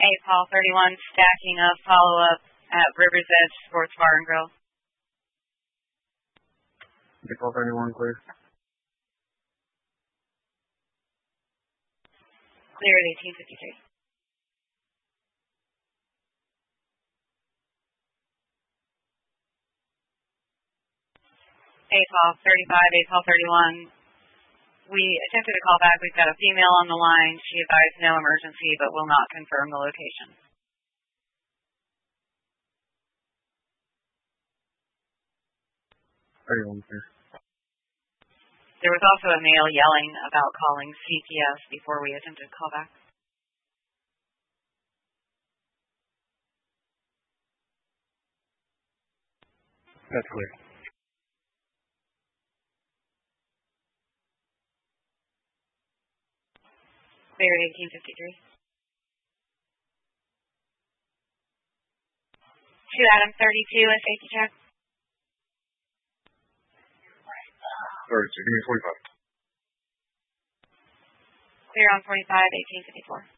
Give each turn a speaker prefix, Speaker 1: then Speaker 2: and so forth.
Speaker 1: Paul 31, stacking of follow-up at River's Edge Sports Bar and Grill.
Speaker 2: Paul 31, clear.
Speaker 1: Clear at 1853. Paul 35, Paul 31. We attempted to call back. We've got a female on the line. She advised no emergency, but will not confirm the location. There was also a male yelling about calling CPS before we attempted to call back.
Speaker 2: That's clear.
Speaker 1: Clear at 1853. 2 Adam 32, a safety check.
Speaker 2: 32, give me 45.
Speaker 1: Clear on 45, 1854.